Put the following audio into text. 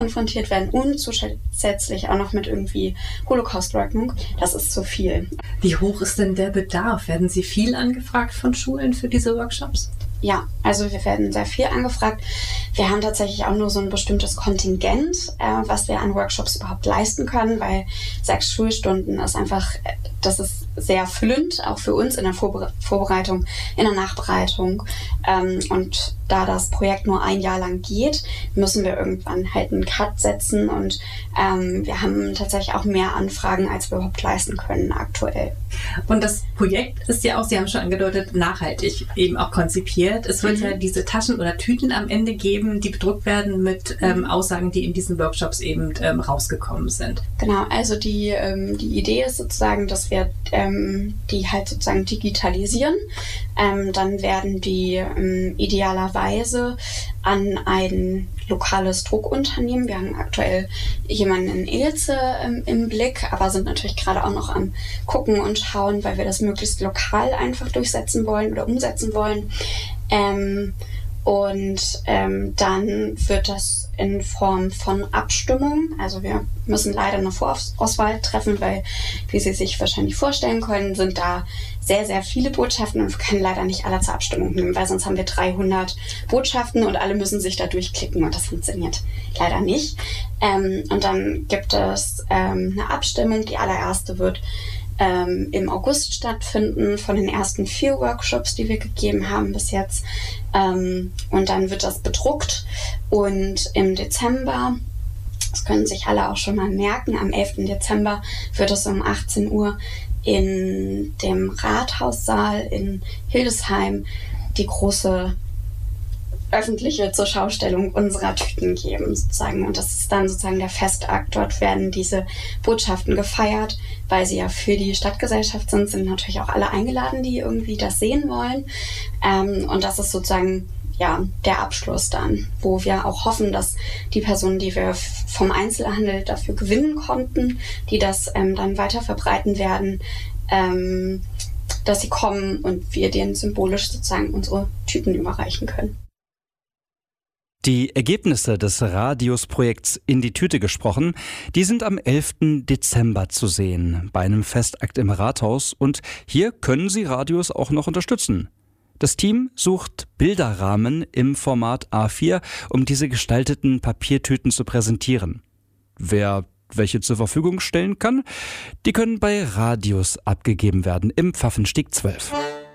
konfrontiert werden und zusätzlich auch noch mit irgendwie Holocaust-Leugnung. Das ist zu viel. Wie hoch ist denn der Bedarf? Werden Sie viel angefragt von Schulen für diese Workshops? Ja, also wir werden sehr viel angefragt. Wir haben tatsächlich auch nur so ein bestimmtes Kontingent, was wir an Workshops überhaupt leisten können, weil 6 Schulstunden ist einfach, das ist sehr füllend, auch für uns in der Vorbereitung, in der Nachbereitung. Und da das Projekt nur ein Jahr lang geht, müssen wir irgendwann halt einen Cut setzen und wir haben tatsächlich auch mehr Anfragen, als wir überhaupt leisten können aktuell. Und das Projekt ist ja auch, Sie haben schon angedeutet, nachhaltig eben auch konzipiert. Es wird ja diese Taschen oder Tüten am Ende geben, die bedruckt werden mit Aussagen, die in diesen Workshops eben rausgekommen sind. Genau, also die Idee ist sozusagen, dass wir die halt sozusagen digitalisieren. Dann werden die idealerweise an ein lokales Druckunternehmen. Wir haben aktuell jemanden in Ilze im Blick, aber sind natürlich gerade auch noch am Gucken und schauen, weil wir das möglichst lokal einfach durchsetzen wollen oder umsetzen wollen. Dann wird das in Form von Abstimmung, also wir müssen leider eine Vorauswahl treffen, weil, wie Sie sich wahrscheinlich vorstellen können, sind da sehr, sehr viele Botschaften und wir können leider nicht alle zur Abstimmung nehmen, weil sonst haben wir 300 Botschaften und alle müssen sich da durchklicken und das funktioniert leider nicht. Und dann gibt es eine Abstimmung, die allererste wird im August stattfinden von den ersten 4 Workshops, die wir gegeben haben bis jetzt. Und dann wird das bedruckt und im Dezember, das können sich alle auch schon mal merken, am 11. Dezember wird es um 18 Uhr in dem Rathaussaal in Hildesheim die große öffentliche Zurschaustellung unserer Tüten geben, sozusagen. Und das ist dann sozusagen der Festakt. Dort werden diese Botschaften gefeiert, weil sie ja für die Stadtgesellschaft sind natürlich auch alle eingeladen, die irgendwie das sehen wollen. Und das ist sozusagen ja der Abschluss dann, wo wir auch hoffen, dass die Personen, die wir vom Einzelhandel dafür gewinnen konnten, die das dann weiter verbreiten werden, dass sie kommen und wir denen symbolisch sozusagen unsere Tüten überreichen können. Die Ergebnisse des Radius-Projekts In die Tüte gesprochen, die sind am 11. Dezember zu sehen, bei einem Festakt im Rathaus. Und hier können Sie Radius auch noch unterstützen. Das Team sucht Bilderrahmen im Format A4, um diese gestalteten Papiertüten zu präsentieren. Wer welche zur Verfügung stellen kann, die können bei Radius abgegeben werden im Pfaffensteg 12.